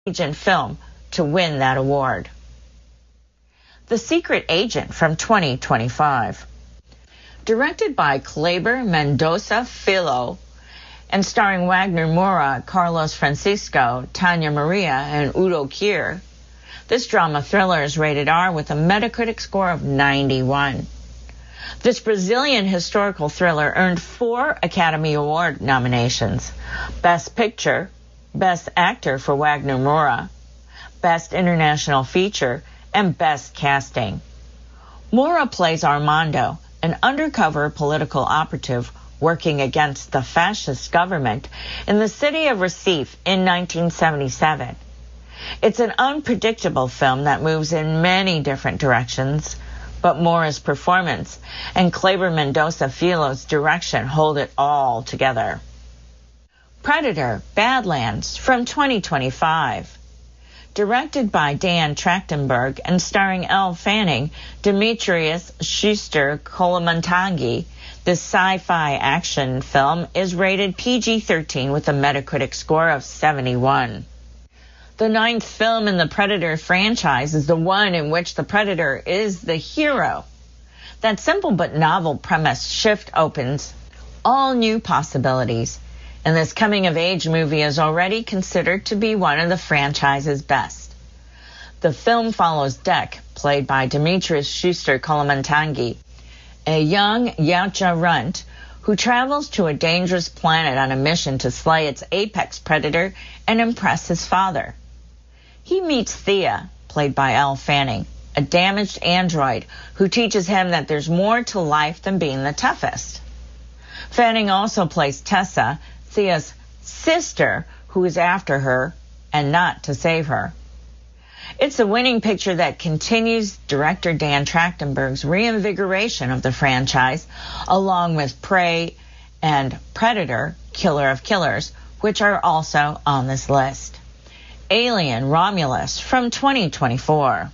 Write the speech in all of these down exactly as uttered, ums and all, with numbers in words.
Agent film to win that award. The Secret Agent from twenty twenty-five. Directed by Kleber Mendoza Filho and starring Wagner Moura, Carlos Francisco, Tania Maria, and Udo Kier, this drama thriller is rated R with a Metacritic score of ninety-one. This Brazilian historical thriller earned four Academy Award nominations: Best Picture, Best Actor for Wagner Moura, Best International Feature, and Best Casting. Moura plays Armando, an undercover political operative working against the fascist government in the city of Recife in nineteen seventy-seven. It's an unpredictable film that moves in many different directions, but Moura's performance and Kleber Mendoza Filho's direction hold it all together. Predator: Badlands from twenty twenty-five. Directed by Dan Trachtenberg and starring Elle Fanning, Demetrius Schuster-Colamontangi, this sci-fi action film is rated P G thirteen with a Metacritic score of seventy-one. The ninth film in the Predator franchise is the one in which the Predator is the hero. That simple but novel premise shift opens all new possibilities, and this coming-of-age movie is already considered to be one of the franchise's best. The film follows Dek, played by Demetrius Schuster-Colamontangi, a young Yautja runt who travels to a dangerous planet on a mission to slay its apex predator and impress his father. He meets Thea, played by Elle Fanning, a damaged android who teaches him that there's more to life than being the toughest. Fanning also plays Tessa, Thea's sister, who is after her and not to save her. It's a winning picture that continues director Dan Trachtenberg's reinvigoration of the franchise, along with Prey and Predator: Killer of Killers, which are also on this list. Alien: Romulus from twenty twenty-four.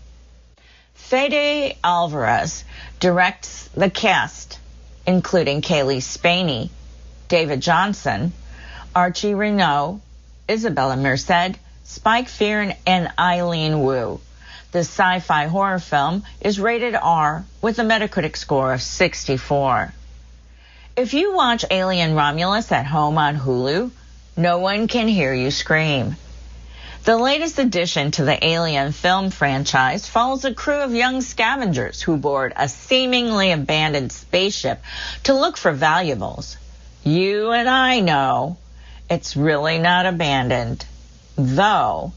Fede Alvarez directs the cast, including Kaylee Spaney, David Johnson, Archie Renault, Isabella Merced, Spike Fearn, and Eileen Wu. This sci-fi horror film is rated R with a Metacritic score of sixty-four. If you watch Alien: Romulus at home on Hulu, no one can hear you scream. The latest addition to the Alien film franchise follows a crew of young scavengers who board a seemingly abandoned spaceship to look for valuables. You and I know it's really not abandoned, though,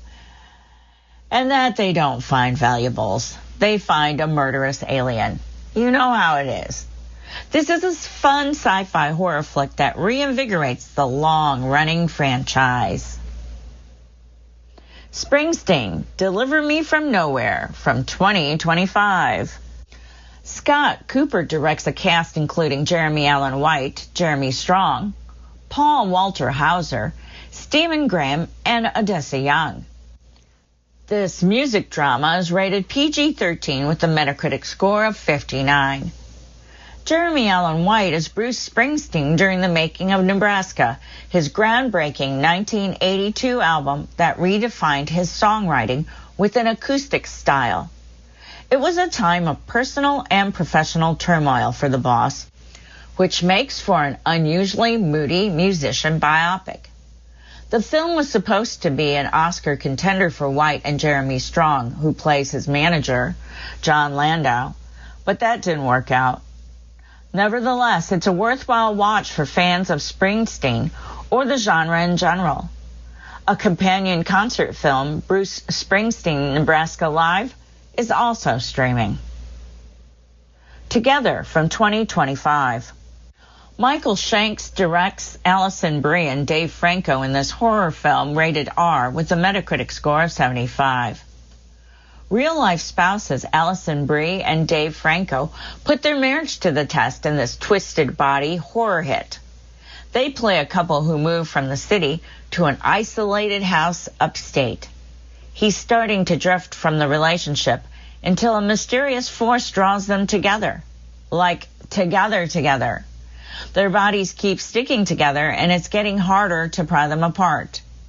and that they don't find valuables. They find a murderous alien. You know how it is. This is a fun sci-fi horror flick that reinvigorates the long-running franchise. Springsteen: Deliver Me From Nowhere from twenty twenty-five. Scott Cooper directs a cast including Jeremy Allen White, Jeremy Strong, Paul Walter Hauser, Stephen Graham, and Odessa Young. This music drama is rated P G thirteen with a Metacritic score of fifty-nine. Jeremy Allen White is Bruce Springsteen during the making of Nebraska, his groundbreaking nineteen eighty-two album that redefined his songwriting with an acoustic style. It was a time of personal and professional turmoil for the boss, which makes for an unusually moody musician biopic. The film was supposed to be an Oscar contender for White and Jeremy Strong, who plays his manager, John Landau, but that didn't work out. Nevertheless, it's a worthwhile watch for fans of Springsteen or the genre in general. A companion concert film, Bruce Springsteen Nebraska Live, is also streaming. Together from twenty twenty-five. Michael Shanks directs Alison Brie and Dave Franco in this horror film rated R with a Metacritic score of seventy-five. Real-life spouses Alison Brie and Dave Franco put their marriage to the test in this twisted body horror hit. They play a couple who move from the city to an isolated house upstate. He's starting to drift from the relationship until a mysterious force draws them together. Like together together. Their bodies keep sticking together and it's getting harder to pry them apart.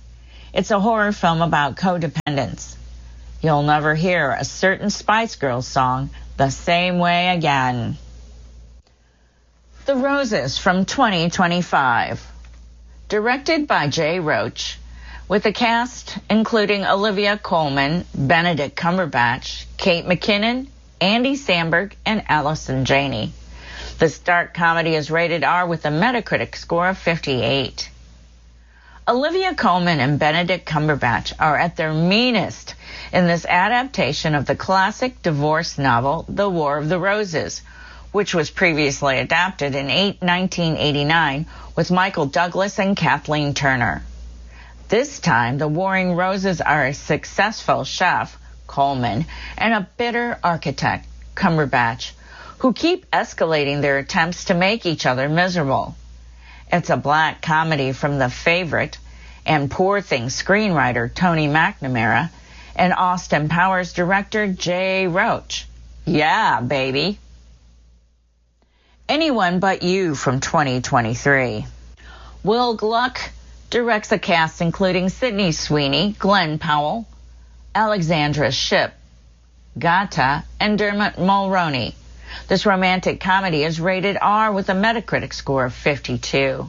It's a horror film about codependence. You'll never hear a certain Spice Girls song the same way again. The Roses from twenty twenty-five. Directed by Jay Roach, with a cast including Olivia Colman, Benedict Cumberbatch, Kate McKinnon, Andy Samberg, and Allison Janney. This dark comedy is rated R with a Metacritic score of fifty-eight. Olivia Colman and Benedict Cumberbatch are at their meanest in this adaptation of the classic divorce novel, The War of the Roses, which was previously adapted in nineteen eighty-nine with Michael Douglas and Kathleen Turner. This time, the warring Roses are a successful chef, Coleman, and a bitter architect, Cumberbatch, who keep escalating their attempts to make each other miserable. It's a black comedy from The Favorite and Poor Things screenwriter Tony McNamara and Austin Powers director Jay Roach. Yeah, baby. Anyone But You from twenty twenty-three. Will Gluck directs a cast including Sydney Sweeney, Glenn Powell, Alexandra Shipp, Gata, and Dermot Mulroney. This romantic comedy is rated R with a Metacritic score of fifty-two.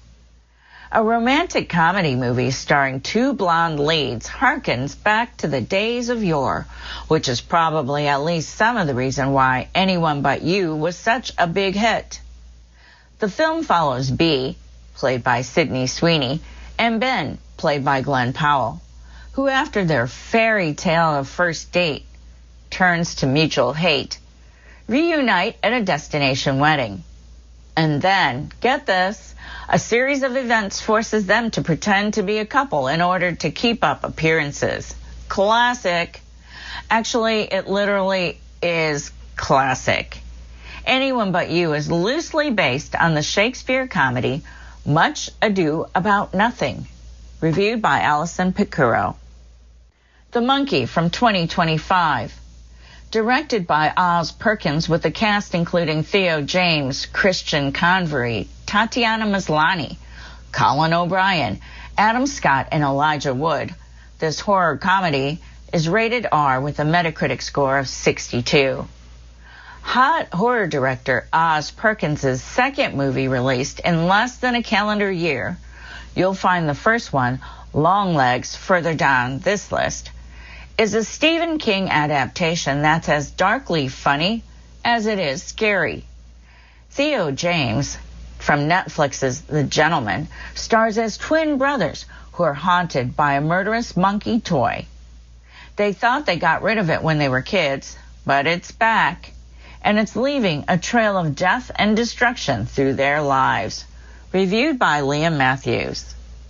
A romantic comedy movie starring two blonde leads harkens back to the days of yore, which is probably at least some of the reason why Anyone But You was such a big hit. The film follows Bea, played by Sydney Sweeney, and Ben, played by Glenn Powell, who after their fairy tale of first date turns to mutual hate, reunite at a destination wedding. And then, get this, a series of events forces them to pretend to be a couple in order to keep up appearances. Classic. Actually, it literally is classic. Anyone But You is loosely based on the Shakespeare comedy Much Ado About Nothing, reviewed by Alison Picuro. The Monkey from twenty twenty-five. Directed by Oz Perkins, with a cast including Theo James, Christian Convery, Tatiana Maslany, Colin O'Brien, Adam Scott, and Elijah Wood. This horror comedy is rated R with a Metacritic score of sixty-two. Hot horror director Oz Perkins' second movie released in less than a calendar year. You'll find the first one, Longlegs, further down this list, is a Stephen King adaptation that's as darkly funny as it is scary. Theo James, from Netflix's The Gentleman, stars as twin brothers who are haunted by a murderous monkey toy. They thought they got rid of it when they were kids, but it's back, and it's leaving a trail of death and destruction through their lives. Reviewed by Liam Matthews.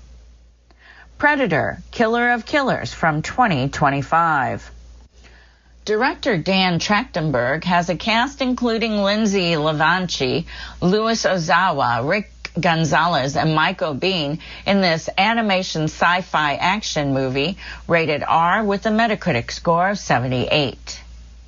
Predator, Killer of Killers from twenty twenty-five. Director Dan Trachtenberg has a cast including Lindsay Levanchi, Louis Ozawa, Rick Gonzalez, and Mike O'Bean in this animation sci-fi action movie rated R with a Metacritic score of seventy-eight.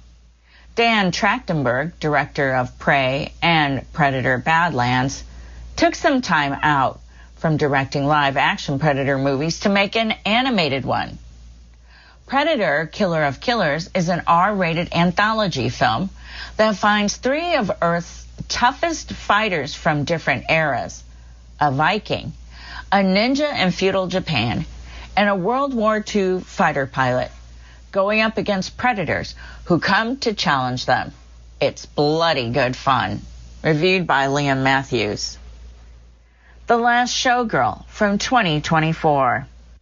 Dan Trachtenberg, director of Prey and Predator Badlands, took some time out from directing live-action Predator movies to make an animated one. Predator, Killer of Killers is an R-rated anthology film that finds three of Earth's toughest fighters from different eras, a Viking, a ninja in feudal Japan, and a World War Two fighter pilot, going up against predators who come to challenge them. It's bloody good fun. Reviewed by Liam Matthews. The Last Showgirl from twenty twenty-four.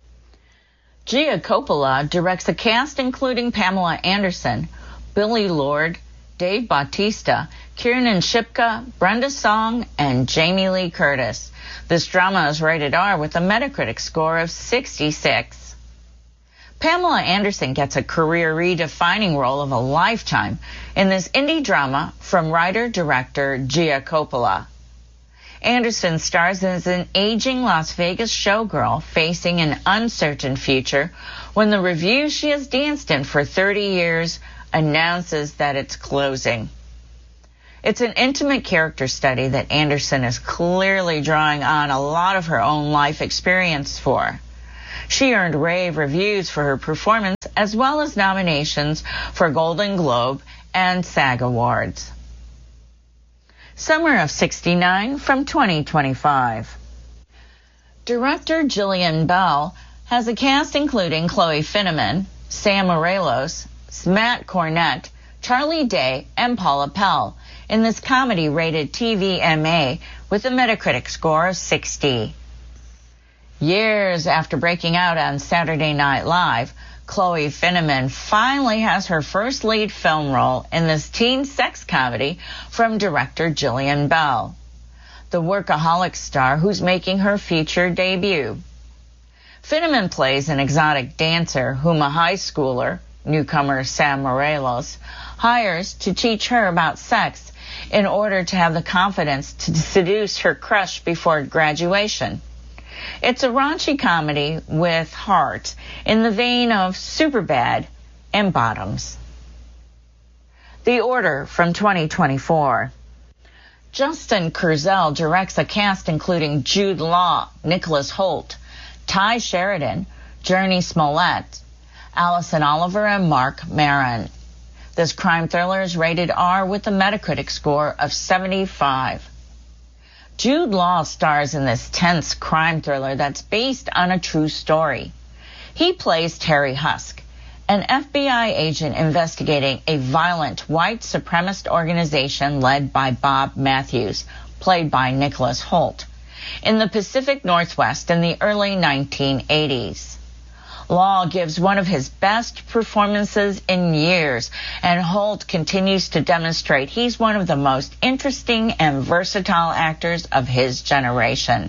Gia Coppola directs a cast including Pamela Anderson, Billy Lord, Dave Bautista, Kiernan Shipka, Brenda Song, and Jamie Lee Curtis. This drama is rated R with a Metacritic score of sixty-six. Pamela Anderson gets a career-redefining role of a lifetime in this indie drama from writer-director Gia Coppola. Anderson stars as an aging Las Vegas showgirl facing an uncertain future when the revue she has danced in for thirty years announces that it's closing. It's an intimate character study that Anderson is clearly drawing on a lot of her own life experience for. She earned rave reviews for her performance, as well as nominations for Golden Globe and SAG Awards. Summer of sixty-nine from twenty twenty-five. Director Jillian Bell has a cast including Chloe Finneman, Sam Morelos, Matt Cornett, Charlie Day, and Paula Pell in this comedy rated T V M A with a Metacritic score of sixty. Years after breaking out on Saturday Night Live, Chloe Finneman finally has her first lead film role in this teen sex comedy from director Jillian Bell, the workaholic star who's making her feature debut. Finneman plays an exotic dancer whom a high schooler, newcomer Sam Morelos, hires to teach her about sex in order to have the confidence to seduce her crush before graduation. It's a raunchy comedy with heart in the vein of Superbad and Bottoms. The Order from twenty twenty-four. Justin Kurzel directs a cast including Jude Law, Nicholas Hoult, Ty Sheridan, Journey Smollett, Allison Oliver, and Mark Maron. This crime thriller is rated R with a Metacritic score of seventy-five. Jude Law stars in this tense crime thriller that's based on a true story. He plays Terry Husk, an F B I agent investigating a violent white supremacist organization led by Bob Matthews, played by Nicholas Hoult, in the Pacific Northwest in the early nineteen eighties. Law gives one of his best performances in years, and Hoult continues to demonstrate he's one of the most interesting and versatile actors of his generation.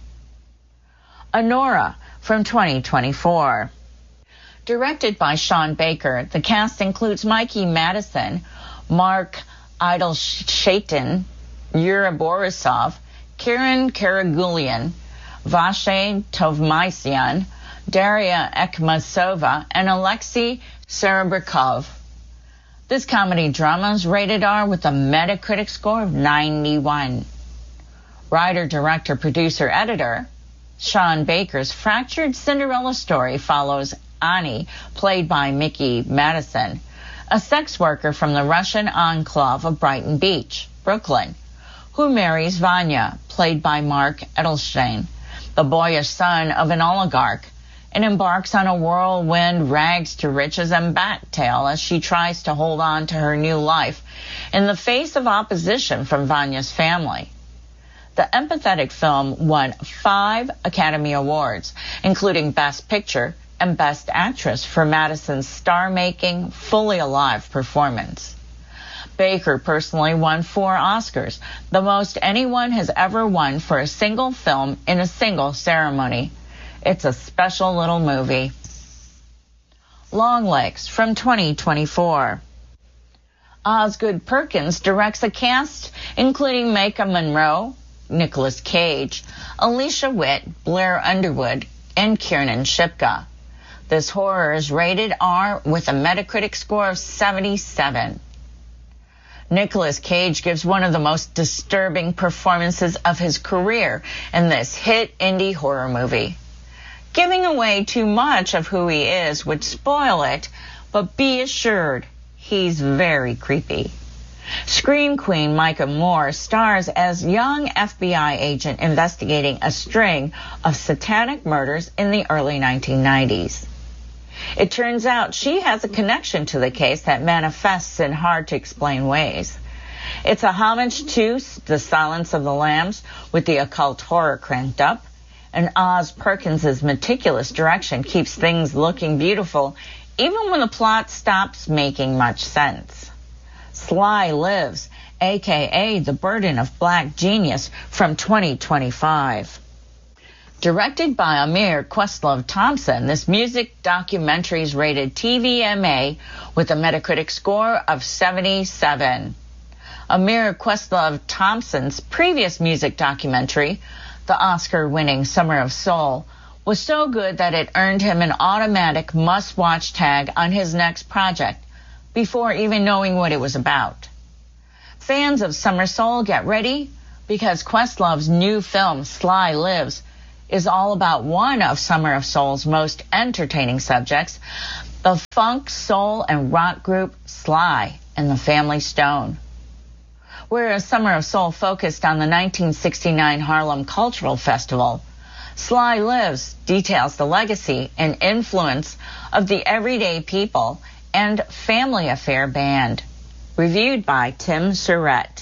Anora from twenty twenty-four. Directed by Sean Baker, the cast includes Mikey Madison, Mark Idleshaitan, Yura Borisov, Kieran Karagulian, Vache Tovmaisian, Daria Ekmasova, and Alexei Serebrikov. This comedy drama is rated R with a Metacritic score of ninety-one. Writer, director, producer, editor, Sean Baker's fractured Cinderella story follows Ani, played by Mickey Madison, a sex worker from the Russian enclave of Brighton Beach, Brooklyn, who marries Vanya, played by Mark Edelstein, the boyish son of an oligarch, and embarks on a whirlwind rags to riches and bat tale as she tries to hold on to her new life in the face of opposition from Vanya's family. The empathetic film won five Academy Awards, including Best Picture and Best Actress for Madison's star-making, fully alive performance. Baker personally won four Oscars, the most anyone has ever won for a single film in a single ceremony. It's a special little movie. Longlegs from twenty twenty-four. Osgood Perkins directs a cast including Maika Monroe, Nicolas Cage, Alicia Witt, Blair Underwood, and Kiernan Shipka. This horror is rated R with a Metacritic score of seventy-seven. Nicolas Cage gives one of the most disturbing performances of his career in this hit indie horror movie. Giving away too much of who he is would spoil it, but be assured, he's very creepy. Scream Queen Micah Moore stars as young F B I agent investigating a string of satanic murders in the early nineteen nineties. It turns out she has a connection to the case that manifests in hard-to-explain ways. It's a homage to The Silence of the Lambs with the occult horror cranked up, and Oz Perkins' meticulous direction keeps things looking beautiful even when the plot stops making much sense. Sly Lives, a k a. The Burden of Black Genius from twenty twenty-five. Directed by Amir Questlove-Thompson, this music documentary is rated T V M A with a Metacritic score of seventy-seven. Amir Questlove-Thompson's previous music documentary, the Oscar-winning Summer of Soul, was so good that it earned him an automatic must-watch tag on his next project before even knowing what it was about. Fans of Summer Soul, get ready, because Questlove's new film, Sly Lives, is all about one of Summer of Soul's most entertaining subjects, the funk, soul, and rock group Sly and the Family Stone. Whereas Summer of Soul focused on the nineteen sixty-nine Harlem Cultural Festival, Sly Lives details the legacy and influence of the Everyday People and Family Affair Band. Reviewed by Tim Surratt.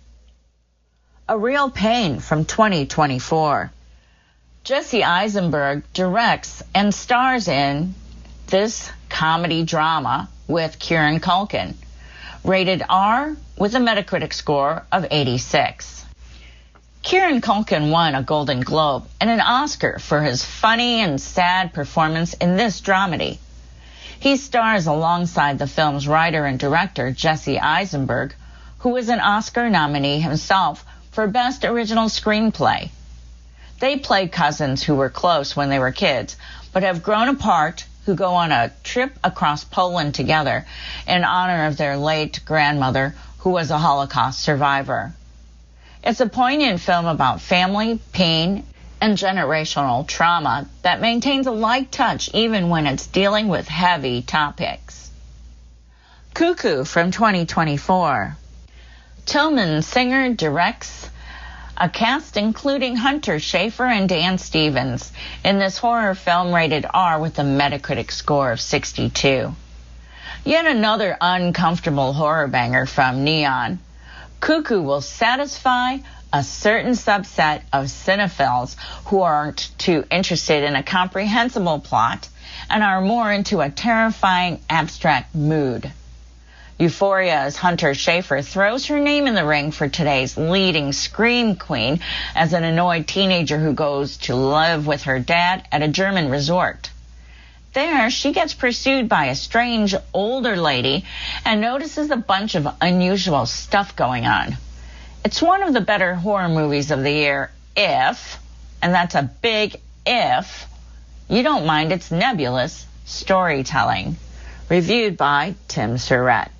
A Real Pain from twenty twenty-four. Jesse Eisenberg directs and stars in this comedy drama with Kieran Culkin. Rated R with a Metacritic score of eighty-six. Kieran Culkin won a Golden Globe and an Oscar for his funny and sad performance in this dramedy. He stars alongside the film's writer and director, Jesse Eisenberg, who is an Oscar nominee himself for Best Original Screenplay. They play cousins who were close when they were kids, but have grown apart, who go on a trip across Poland together in honor of their late grandmother, who was a Holocaust survivor. It's a poignant film about family, pain, and generational trauma that maintains a light touch even when it's dealing with heavy topics. Cuckoo from twenty twenty-four. Tillman Singer directs a cast including Hunter Schafer and Dan Stevens in this horror film rated R with a Metacritic score of sixty-two. Yet another uncomfortable horror banger from Neon. Cuckoo will satisfy a certain subset of cinephiles who aren't too interested in a comprehensible plot and are more into a terrifying abstract mood. Euphoria's Hunter Schafer throws her name in the ring for today's leading scream queen as an annoyed teenager who goes to live with her dad at a German resort. There, she gets pursued by a strange older lady and notices a bunch of unusual stuff going on. It's one of the better horror movies of the year if, and that's a big if, you don't mind its nebulous storytelling. Reviewed by Tim Surratt.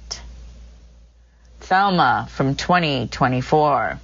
Thelma from twenty twenty-four.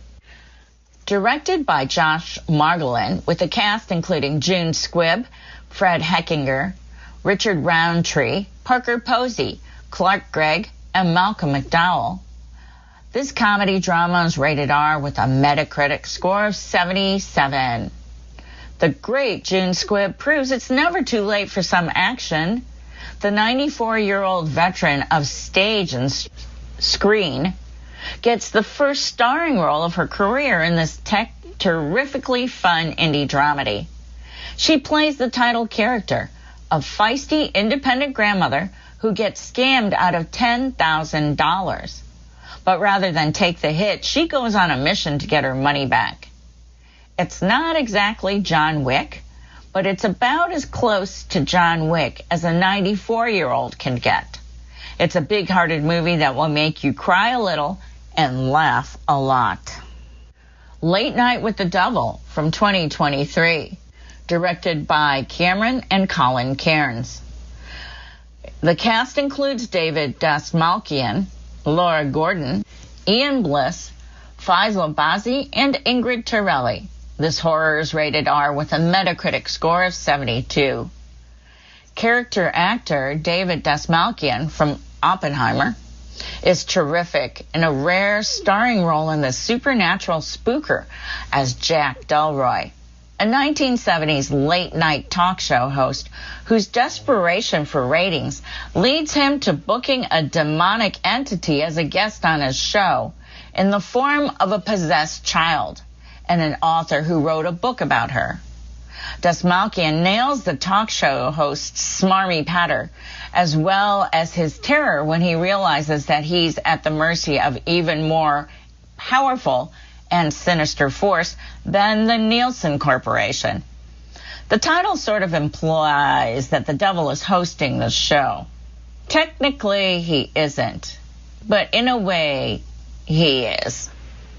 Directed by Josh Margolin, with a cast including June Squibb, Fred Heckinger, Richard Roundtree, Parker Posey, Clark Gregg, and Malcolm McDowell. This comedy drama is rated R with a Metacritic score of seventy-seven. The great June Squibb proves it's never too late for some action. The ninety-four-year-old veteran of stage and screen gets the first starring role of her career in this tech terrifically fun indie dramedy. She plays the title character, a feisty independent grandmother who gets scammed out of ten thousand dollars. But rather than take the hit, she goes on a mission to get her money back. It's not exactly John Wick, but it's about as close to John Wick as a ninety-four-year-old can get. It's a big-hearted movie that will make you cry a little and laugh a lot. Late Night with the Devil from twenty twenty-three, directed by Cameron and Colin Cairns. The cast includes David Dastmalchian, Laura Gordon, Ian Bliss, Faisal Bazi, and Ingrid Torelli. This horror is rated R with a Metacritic score of seventy-two. Character actor David Dastmalchian from Oppenheimer is terrific in a rare starring role in The Supernatural Spooker as Jack Delroy, a nineteen seventies late-night talk show host whose desperation for ratings leads him to booking a demonic entity as a guest on his show in the form of a possessed child and an author who wrote a book about her. Dastmalchian nails the talk show host's smarmy patter, as well as his terror when he realizes that he's at the mercy of even more powerful and sinister force than the Nielsen Corporation. The title sort of implies that the devil is hosting the show. Technically, he isn't, but in a way, he is.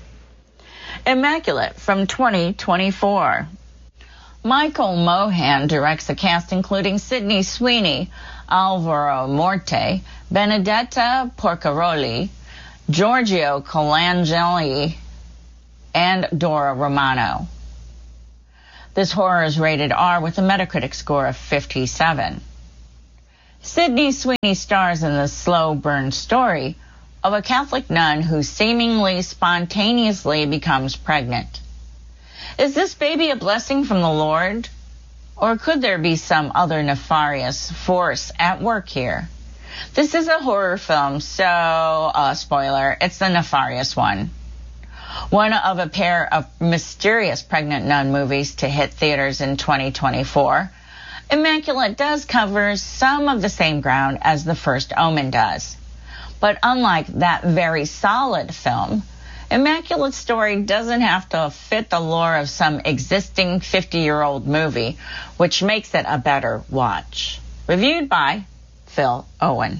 Immaculate from twenty twenty-four. Michael Mohan directs a cast including Sydney Sweeney, Alvaro Morte, Benedetta Porcaroli, Giorgio Colangeli, and Dora Romano. This horror is rated R with a Metacritic score of fifty-seven. Sydney Sweeney stars in the slow burn story of a Catholic nun who seemingly spontaneously becomes pregnant. Is this baby a blessing from the Lord? Or could there be some other nefarious force at work here? This is a horror film, so, uh, spoiler, it's the nefarious one. One of a pair of mysterious pregnant nun movies to hit theaters in twenty twenty-four, Immaculate does cover some of the same ground as The First Omen does. But unlike that very solid film, Immaculate's story doesn't have to fit the lore of some existing fifty-year-old movie, which makes it a better watch. Reviewed by Phil Owen.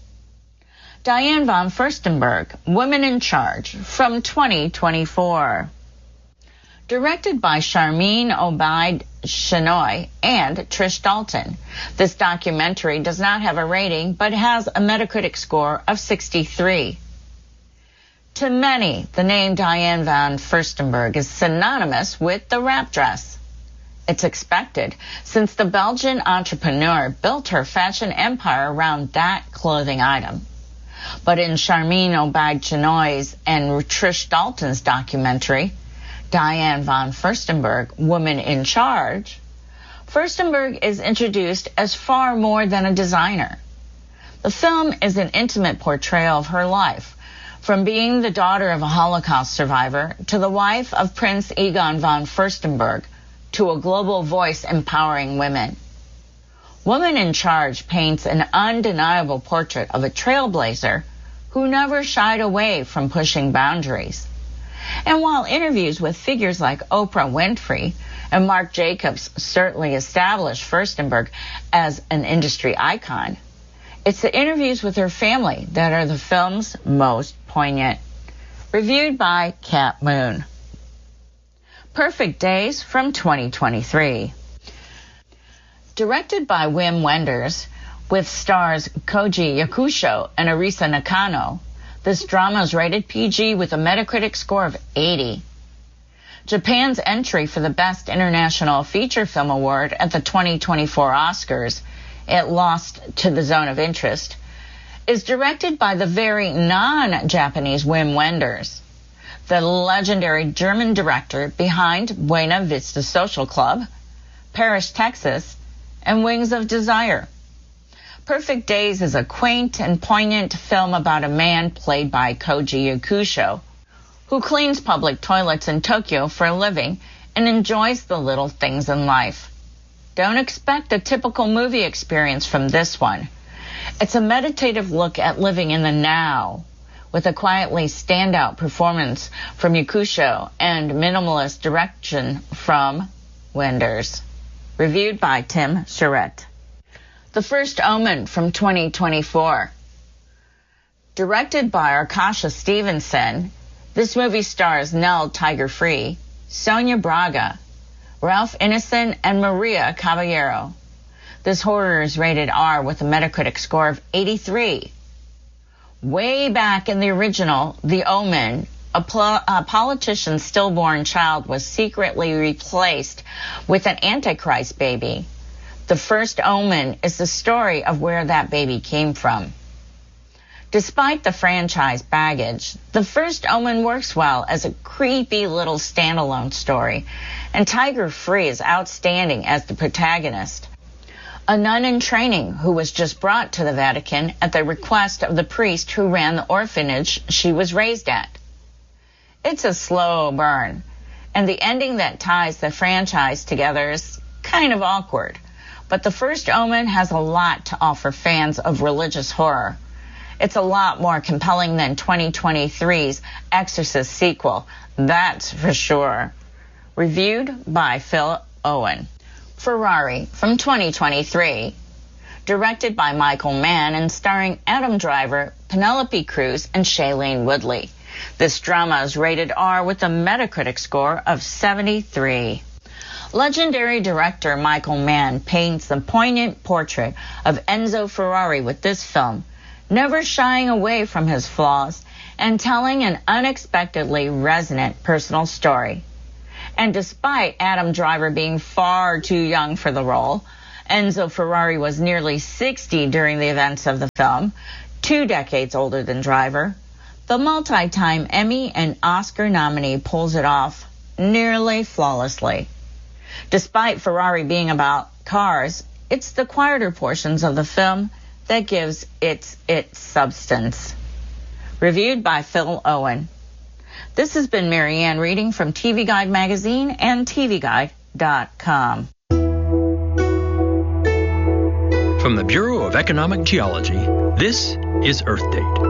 Diane von Furstenberg, Women in Charge, from twenty twenty-four. Directed by Sharmeen Obaid-Chinoy and Trish Dalton, this documentary does not have a rating but has a Metacritic score of sixty-three. To many, the name Diane von Furstenberg is synonymous with the wrap dress. It's expected, since the Belgian entrepreneur built her fashion empire around that clothing item. But in Sharmeen Obaid-Chinoy's and Trish Dalton's documentary, Diane von Furstenberg, Woman in Charge, Furstenberg is introduced as far more than a designer. The film is an intimate portrayal of her life, from being the daughter of a Holocaust survivor to the wife of Prince Egon von Furstenberg to a global voice empowering women. Woman in Charge paints an undeniable portrait of a trailblazer who never shied away from pushing boundaries. And while interviews with figures like Oprah Winfrey and Marc Jacobs certainly established Furstenberg as an industry icon, it's the interviews with her family that are the film's most poignant. Reviewed by Kat Moon. Perfect Days from twenty twenty-three. Directed by Wim Wenders, with stars Koji Yakusho and Arisa Nakano, this drama is rated P G with a Metacritic score of eighty. Japan's entry for the Best International Feature Film Award at the twenty twenty-four Oscars, it lost to The Zone of Interest, is directed by the very non-Japanese Wim Wenders, the legendary German director behind Buena Vista Social Club, Paris, Texas, and Wings of Desire. Perfect Days is a quaint and poignant film about a man played by Koji Yakusho, who cleans public toilets in Tokyo for a living and enjoys the little things in life. Don't expect a typical movie experience from this one. It's a meditative look at living in the now, with a quietly standout performance from Yakusho and minimalist direction from Wenders. Reviewed by Tim Charette. The First Omen from twenty twenty-four. Directed by Arkasha Stevenson, this movie stars Nell Tiger-Free, Sonia Braga, Ralph Ineson, and Maria Caballero. This horror is rated R with a Metacritic score of eighty-three. Way back in the original, The Omen, a, pl- a politician's stillborn child was secretly replaced with an Antichrist baby. The First Omen is the story of where that baby came from. Despite the franchise baggage, The First Omen works well as a creepy little standalone story, and Tiger-Free is outstanding as the protagonist, a nun in training who was just brought to the Vatican at the request of the priest who ran the orphanage she was raised at. It's a slow burn, and the ending that ties the franchise together is kind of awkward. But The First Omen has a lot to offer fans of religious horror. It's a lot more compelling than twenty twenty-three's Exorcist sequel, that's for sure. Reviewed by Phil Owen. Ferrari from twenty twenty-three. Directed by Michael Mann and starring Adam Driver, Penelope Cruz, and Shailene Woodley. This drama is rated R with a Metacritic score of seventy-three. Legendary director Michael Mann paints a poignant portrait of Enzo Ferrari with this film, never shying away from his flaws and telling an unexpectedly resonant personal story. And despite Adam Driver being far too young for the role, Enzo Ferrari was nearly sixty during the events of the film, two decades older than Driver. The multi-time Emmy and Oscar nominee pulls it off nearly flawlessly. Despite Ferrari being about cars, it's the quieter portions of the film that gives it its substance. Reviewed by Phil Owen. This has been Marianne reading from T V Guide Magazine and T V guide dot com. From the Bureau of Economic Geology, this is Earth Date.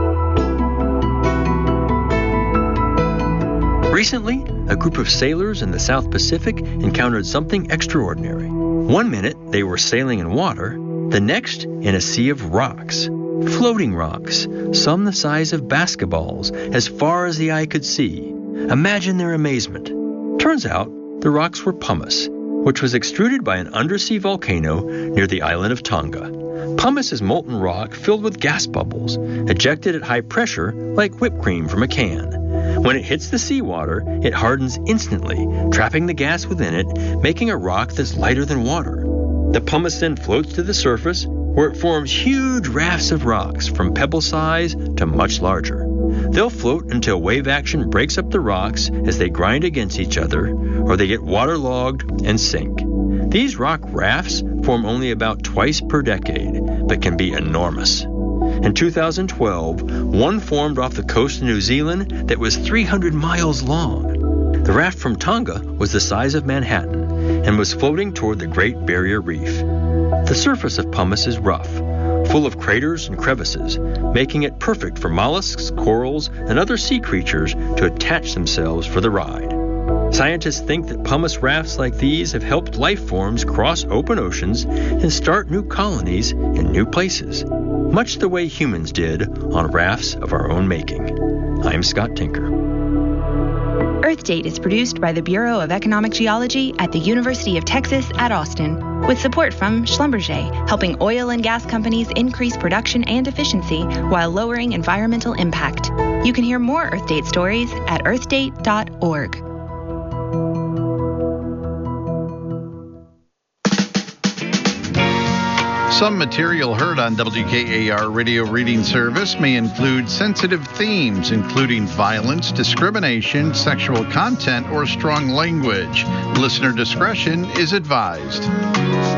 Recently, a group of sailors in the South Pacific encountered something extraordinary. One minute, they were sailing in water, the next in a sea of rocks. Floating rocks, some the size of basketballs, as far as the eye could see. Imagine their amazement. Turns out, the rocks were pumice, which was extruded by an undersea volcano near the island of Tonga. Pumice is molten rock filled with gas bubbles, ejected at high pressure like whipped cream from a can. When it hits the seawater, it hardens instantly, trapping the gas within it, making a rock that's lighter than water. The pumice then floats to the surface, where it forms huge rafts of rocks from pebble size to much larger. They'll float until wave action breaks up the rocks as they grind against each other, or they get waterlogged and sink. These rock rafts form only about twice per decade, but can be enormous. In two thousand twelve, one formed off the coast of New Zealand that was three hundred miles long. The raft from Tonga was the size of Manhattan and was floating toward the Great Barrier Reef. The surface of pumice is rough, full of craters and crevices, making it perfect for mollusks, corals, and other sea creatures to attach themselves for the ride. Scientists think that pumice rafts like these have helped life forms cross open oceans and start new colonies in new places, much the way humans did on rafts of our own making. I'm Scott Tinker. Earth Date is produced by the Bureau of Economic Geology at the University of Texas at Austin, with support from Schlumberger, helping oil and gas companies increase production and efficiency while lowering environmental impact. You can hear more Earth Date stories at earth date dot org. Some material heard on W K A R Radio Reading Service may include sensitive themes, including violence, discrimination, sexual content, or strong language. Listener discretion is advised.